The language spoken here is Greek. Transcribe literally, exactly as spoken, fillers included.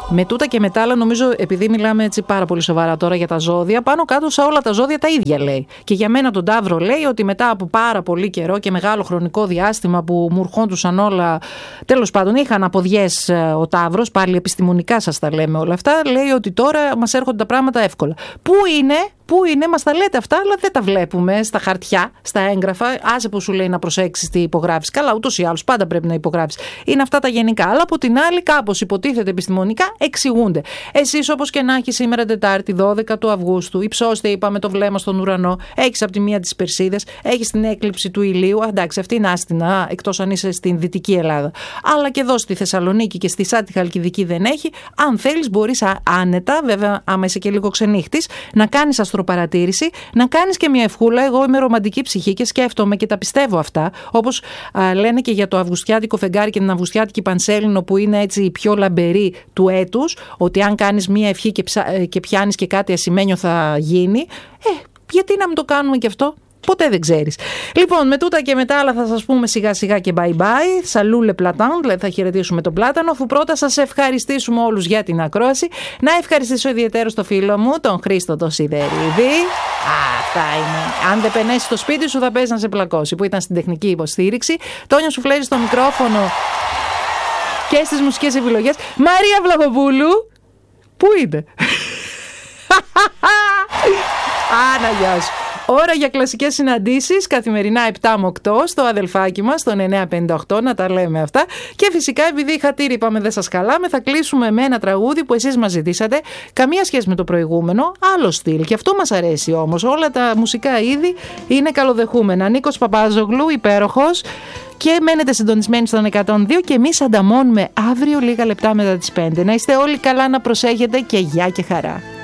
Με τούτα και μετά, αλλά νομίζω επειδή μιλάμε έτσι πάρα πολύ σοβαρά τώρα για τα ζώδια, πάνω κάτω σε όλα τα ζώδια τα ίδια λέει. Και για μένα τον Ταύρο λέει ότι μετά από πάρα πολύ καιρό και μεγάλο χρονικό διάστημα που μου ερχόντουσαν όλα, τέλος πάντων είχαν αποδιές ο Ταύρος, πάλι επιστημονικά σας τα λέμε όλα αυτά, λέει ότι τώρα μας έρχονται τα πράγματα εύκολα. Πού είναι? Πού είναι, μας τα λέτε αυτά, αλλά δεν τα βλέπουμε στα χαρτιά, στα έγγραφα. Άσε που σου λέει να προσέξεις τι υπογράφεις. Καλά, ούτως ή άλλως πάντα πρέπει να υπογράψεις. Είναι αυτά τα γενικά. Αλλά από την άλλη, κάπως υποτίθεται επιστημονικά εξηγούνται. Εσείς, όπως και να έχει, σήμερα Τετάρτη, δώδεκα του Αυγούστου, υψώστε, είπαμε, το βλέμμα στον ουρανό. Έχεις από τη μία τις Περσίδες, έχεις την έκλειψη του ηλίου. Α, εντάξει, αυτή είναι άστινα, εκτός αν είσαι στην Δυτική Ελλάδα. Αλλά και εδώ στη Θεσσαλονίκη και στη Σάτι Χαλκιδική δεν έχει. Αν θέλεις, μπορείς άνετα, βέβαια, άμα είσαι και λίγο ξενύχτης, να κάνεις παρατήρηση, να κάνεις και μια ευχούλα. Εγώ είμαι ρομαντική ψυχή και σκέφτομαι και τα πιστεύω αυτά. Όπως α, λένε και για το αυγουστιάτικο φεγγάρι και την αυγουστιάτικη πανσέλινο που είναι έτσι η πιο λαμπερή του έτους, ότι αν κάνεις μια ευχή και, ψα... και πιάνεις και κάτι ασημένιο θα γίνει. Ε, γιατί να μην το κάνουμε και αυτό? Ποτέ δεν ξέρεις. Λοιπόν, με τούτα και μετά άλλα θα σας πούμε σιγά σιγά και bye bye. Σαλούλε πλατάν, δηλαδή θα χαιρετήσουμε τον Πλάτανο, αφού πρώτα σας ευχαριστήσουμε όλους για την ακρόαση. Να ευχαριστήσω ιδιαίτερα στο φίλο μου, τον Χρήστο το Σιδερίδη. Αυτά είναι. Αν δεν πενέσει στο σπίτι σου θα παίζει να σε πλακώσει, που ήταν στην τεχνική υποστήριξη. Τόνιο Σουφλέρη στο μικρόφωνο και στις μουσικές επιλογές. Μαρία Βλαχοπούλου. Πού είναι? Άνα, γεια σου. Ώρα για κλασικές συναντήσεις, καθημερινά επτά με οκτώ στο αδελφάκι μας, στον εννιά πενήντα οκτώ, να τα λέμε αυτά. Και φυσικά, επειδή είχα τύρι, είπαμε δεν σας χαλάμε, θα κλείσουμε με ένα τραγούδι που εσείς μας ζητήσατε. Καμία σχέση με το προηγούμενο, άλλο στυλ. Και αυτό μας αρέσει όμως. Όλα τα μουσικά είδη είναι καλοδεχούμενα. Νίκος Παπάζογλου, υπέροχος. Και μένετε συντονισμένοι στον εκατόν δύο και εμείς ανταμώνουμε αύριο λίγα λεπτά μετά τις πέντε. Να είστε όλοι καλά, να προσέχετε και γεια και χαρά.